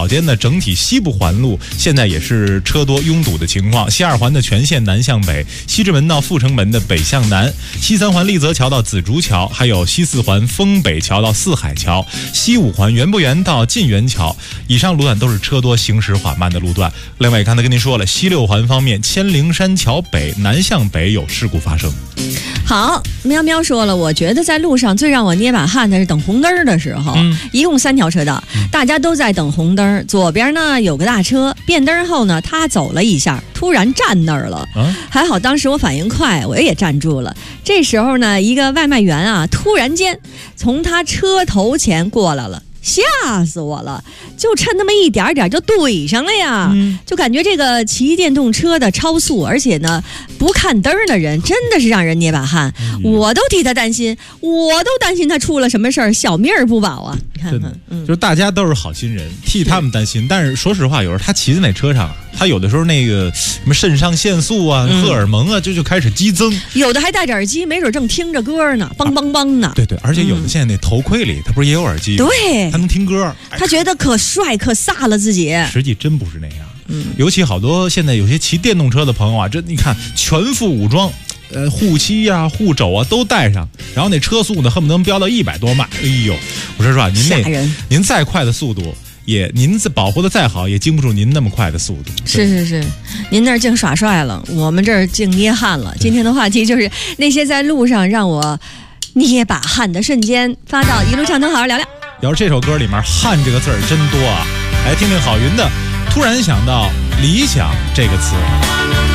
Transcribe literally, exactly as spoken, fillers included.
早间的整体西部环路现在也是车多拥堵的情况，西二环的全线南向北，西直门到阜成门的北向南，西三环立泽桥到紫竹桥，还有西四环丰北桥到四海桥，西五环园博园到晋园桥，以上路段都是车多行驶缓慢的路段。另外刚才跟您说了，西六环方面，千灵山桥北南向北有事故发生。 好，喵喵说了，我觉得在路上最让我捏把汗的是等红灯的时候，嗯、一共三条车道，嗯、大家都在等红灯，左边呢有个大车，变灯后呢他走了一下，突然站那儿了，啊、还好当时我反应快，我也站住了。这时候呢，一个外卖员啊，突然间从他车头前过来了。吓死我了，就趁那么一点点就怼上了呀、嗯、就感觉这个骑电动车的超速，而且呢不看灯的人真的是让人捏把汗、嗯、我都替他担心，我都担心他出了什么事儿，小命儿不保啊。你看看、嗯、 就是大家都是好心人，替他们担心，但是说实话，有时候他骑在那车上，他有的时候那个什么肾上腺素啊、嗯、荷尔蒙啊就就开始激增， 有的还戴着耳机，没准正听着歌呢，梆梆梆呢、啊、 对对，而且有的现在那头盔里他不是也有耳机吗？ 对， 他能听歌， 他觉得可帅可飒了自己， 实际真不是那样。嗯，尤其好多现在有些骑电动车的朋友啊，这你看全副武装，呃，护膝呀、啊、护肘啊都带上，然后那车速呢恨不得飙到一百多迈。哎呦，我说实话，您那您再快的速度，也您保护的再好，也经不住您那么快的速度。 是是是，您那儿净耍帅了，我们这儿净捏汗了。今天的话题就是那些在路上让我捏把汗的瞬间，发到一路畅通好好聊聊。 要是这首歌里面汗这个字儿真多啊，来听听郝云的突然想到理想这个词。